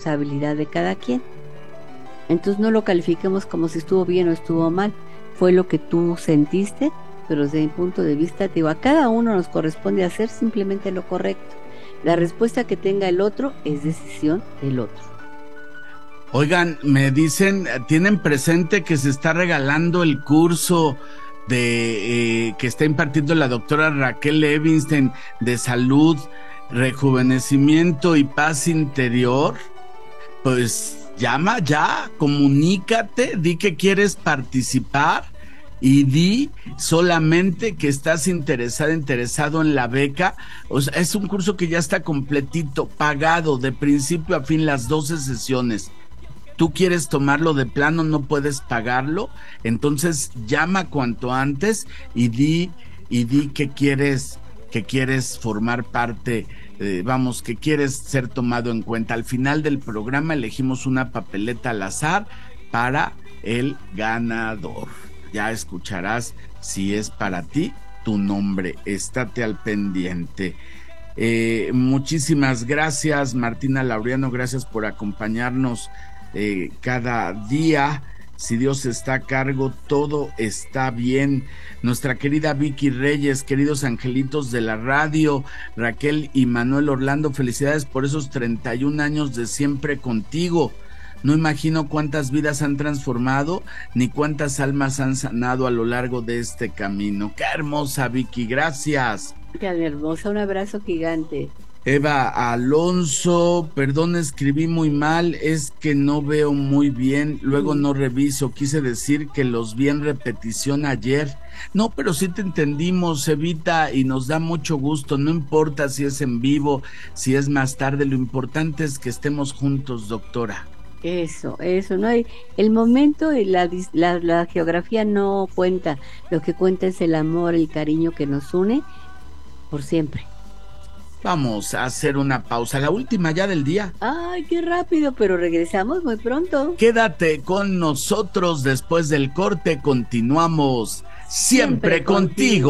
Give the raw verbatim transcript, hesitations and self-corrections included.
responsabilidad de cada quien. Entonces no lo califiquemos como si estuvo bien o estuvo mal, fue lo que tú sentiste, pero desde mi punto de vista, te digo, a cada uno nos corresponde hacer simplemente lo correcto. La respuesta que tenga el otro es decisión del otro. Oigan, me dicen, tienen presente que se está regalando el curso de eh, que está impartiendo la doctora Raquel Levinstein de salud, rejuvenecimiento y paz interior. Pues llama ya, comunícate, di que quieres participar y di solamente que estás interesada, interesado en la beca. O sea, es un curso que ya está completito, pagado de principio a fin, las doce sesiones. Tú quieres tomarlo de plano, no puedes pagarlo, entonces llama cuanto antes y di y di que quieres que quieres formar parte, eh, vamos, que quieres ser tomado en cuenta. Al final del programa elegimos una papeleta al azar para el ganador. Ya escucharás si es para ti tu nombre. Estate al pendiente. Eh, muchísimas gracias, Martina Laureano, gracias por acompañarnos Eh, cada día. Si Dios está a cargo, todo está bien. Nuestra querida Vicky Reyes, queridos angelitos de la radio, Raquel y Manuel Orlando, felicidades por esos treinta y un años de siempre contigo. No imagino cuántas vidas han transformado, ni cuántas almas han sanado a lo largo de este camino. ¡Qué hermosa, Vicky! Gracias. ¡Qué hermosa! Un abrazo gigante. Eva Alonso, perdón, escribí muy mal, es que no veo muy bien, luego no reviso, quise decir que los vi en repetición ayer. No, pero sí te entendimos, Evita, y nos da mucho gusto, no importa si es en vivo, si es más tarde, lo importante es que estemos juntos, doctora. Eso, eso, no hay, el momento y la, la, la geografía no cuenta, lo que cuenta es el amor, el cariño que nos une por siempre. Vamos a hacer una pausa, la última ya del día. Ay, qué rápido, pero regresamos muy pronto. Quédate con nosotros después del corte, continuamos siempre, siempre contigo. contigo.